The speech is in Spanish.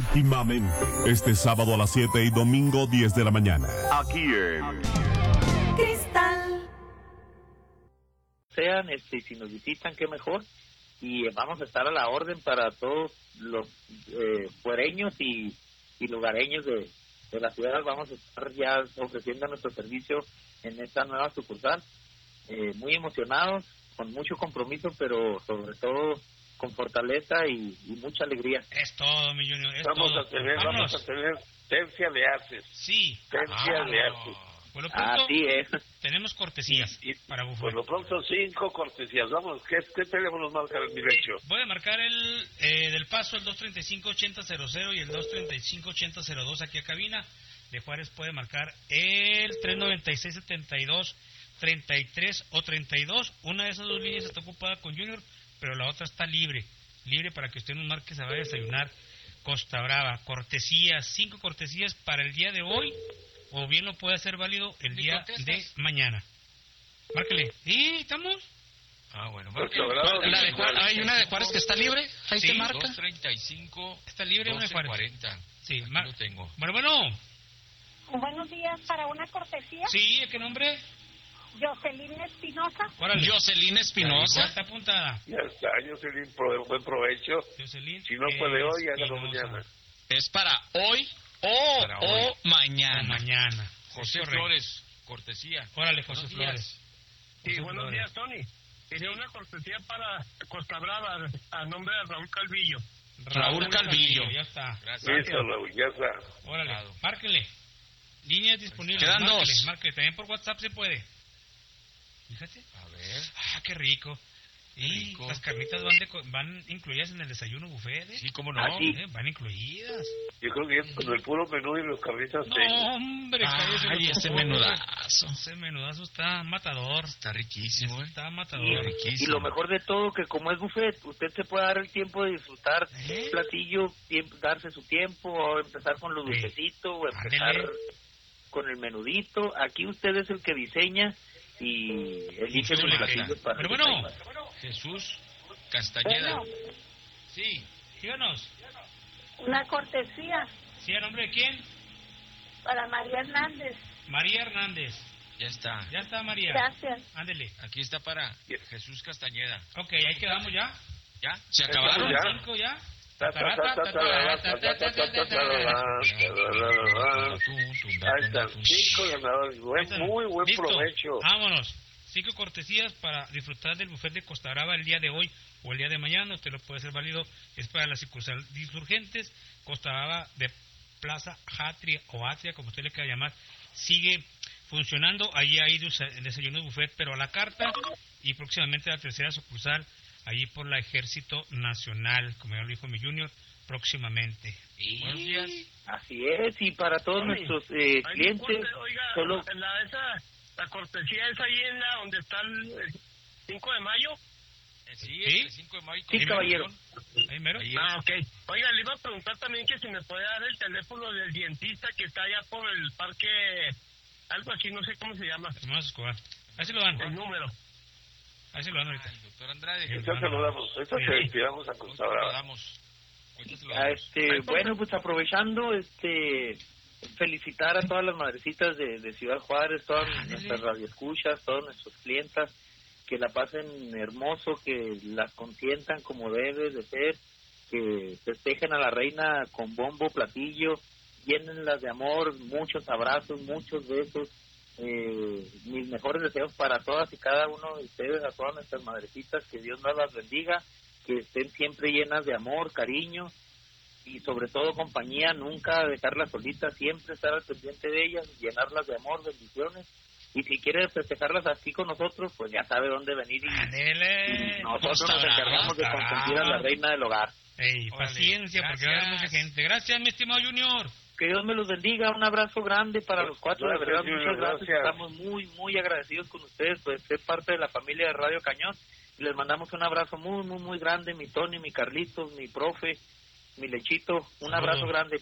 íntimamente. Este sábado a las 7 y domingo 10 de la mañana. Aquí en Cristal. Sean, si nos visitan, qué mejor. Y vamos a estar a la orden para todos los fuereños y lugareños de la ciudad. Vamos a estar ya ofreciendo nuestro servicio en esta nueva sucursal. Muy emocionados, con mucho compromiso, pero sobre todo con fortaleza y mucha alegría. Es todo, mi Junior, Vamos a tener tercia de artes. Sí. Tercia de artes. Por lo pronto, así es. Tenemos cortesías para Buffet. Por lo pronto 5 cortesías. Vamos, ¿qué teléfonos marca el derecho? Voy a marcar el del Paso, el 235-8000 y el 235-8002 aquí a cabina. De Juárez puede marcar el 396-72-33 o 32. Una de esas dos líneas está ocupada con Junior, pero la otra está libre para que usted nos marque, se vaya a desayunar Costa Brava. Cortesías, 5 cortesías para el día de hoy, o bien lo puede hacer válido el día de mañana. Márquele. ¿Y estamos? Bueno. Hay una de Juárez que está libre. Ahí sí, te marca. 235. Está libre una de Juárez. 40. Sí, lo tengo. Bueno. Buenos días, para una cortesía. Sí, ¿qué nombre? Jocelyn Espinosa. Jocelyn Espinosa. Ya está apuntada. Ya está, Jocelyn, buen provecho. Jocelyn, si no puede hoy, hágalo mañana. Es para hoy o mañana. José Flores, cortesía. Órale, José Flores. Sí, buenos días, Tony. Quería una cortesía para Costa Brava a nombre de Raúl Calvillo. Raúl Calvillo, ya está. Gracias. Listo, Raúl, ya está. Órale, márquele. Líneas disponibles. Quedan dos. Márquele, también por WhatsApp se puede. Fíjate. A ver. Qué rico. Y las carnitas van incluidas en el desayuno buffet, ¿eh? Sí, cómo no. Sí. Van incluidas. Yo creo que es con el puro menú y los carnitas. No, hombre. Ese menudazo. Ese menudazo está matador. Está riquísimo, Está matador. Y lo mejor de todo, que como es buffet, usted se puede dar el tiempo de disfrutar el platillo, darse su tiempo, o empezar con lo dulcecito, o empezar con el menudito. Aquí usted es el que diseña y elige los platillos para... Pero bueno, Jesús Castañeda. Bueno. Sí, díganos. Una cortesía ¿Sí, a nombre de quién? para María Hernández. María Hernández. Ya está, María. Gracias. Ándele. Aquí está para Jesús Castañeda. Ok, ahí quedamos ya. ¿Ya? ¿Se acabaron? ¿Ya? 5 ya. Ahí están 5 ganadores. Muy buen Listo. provecho. Vámonos. 5 cortesías para disfrutar del buffet de Costa Brava el día de hoy o el día de mañana. Usted lo puede hacer válido. Es para la sucursal de Insurgentes. Costa Brava de Plaza Atria o Atria, como usted le quiera llamar, sigue funcionando. Allí hay desayuno buffet, pero a la carta. Y próximamente la tercera sucursal, allí por la Ejército Nacional, como ya lo dijo mi Junior, próximamente. Buenos días. Así es, y para todos nuestros clientes, solo... La cortesía es ahí en donde está el 5 de mayo. Sí, el 5 de mayo. Sí, caballero. Ahí mero. Ok. Oiga, le iba a preguntar también que si me puede dar el teléfono del dentista que está allá por el parque, algo así, no sé cómo se llama. Vamos a escobar. Ahí se lo dan. El número. Ahí se lo dan ahorita. Doctor Andrade. Ahorita se lo damos. Ahorita se retiramos a Costa Brava. Bueno, pues aprovechando, felicitar a todas las madrecitas de Ciudad Juárez, todas nuestras radioescuchas, todos nuestros clientas, que la pasen hermoso, que las consientan como debe de ser, que festejen a la reina con bombo, platillo, llénenlas de amor, muchos abrazos, muchos besos, mis mejores deseos para todas y cada uno de ustedes, a todas nuestras madrecitas, que Dios nos las bendiga, que estén siempre llenas de amor, cariño, y sobre todo compañía, nunca dejarlas solitas, siempre estar al pendiente de ellas, llenarlas de amor, bendiciones, y si quiere festejarlas así con nosotros, pues ya sabe dónde venir y nosotros nos encargamos de consentir a la reina del hogar. Paciencia, porque va a haber mucha gente. Gracias, mi estimado Junior. Que Dios me los bendiga, un abrazo grande para los cuatro, de verdad, muchas gracias. Gracias. Estamos muy agradecidos con ustedes, pues ser parte de la familia de Radio Cañón, y les mandamos un abrazo muy grande, mi Tony, mi Carlitos, mi profe, mi Lechito, un abrazo grande.